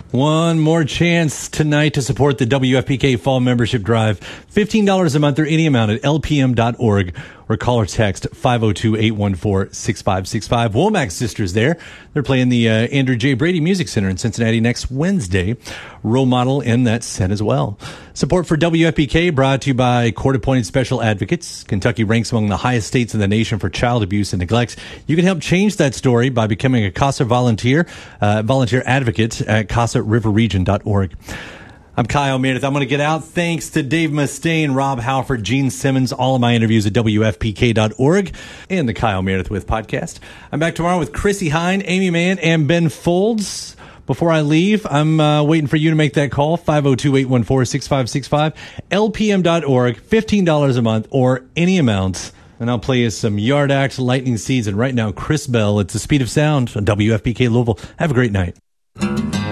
One more chance tonight to support the WFPK Fall Membership Drive. $15 a month or any amount at lpm.org or call or text 502-814-6565. Womack Sisters there. They're playing the Andrew J. Brady Music Center in Cincinnati next Wednesday. Role model in that set as well. Support for WFPK brought to you by court-appointed special advocates. Kentucky ranks among the highest states in the nation for child abuse and neglect. You can help change that story by becoming a CASA volunteer advocate at CASARiverRegion.org. I'm Kyle Meredith. I'm going to get out. Thanks to Dave Mustaine, Rob Halford, Gene Simmons, all of my interviews at WFPK.org and the Kyle Meredith With podcast. I'm back tomorrow with Chrissy Hine, Amy Mann, and Ben Folds. Before I leave, I'm waiting for you to make that call, 502-814-6565, lpm.org, $15 a month or any amount. And I'll play you some Yard Act, Lightning Seeds, and right now, Chris Bell. It's the Speed of Sound on WFPK Louisville. Have a great night.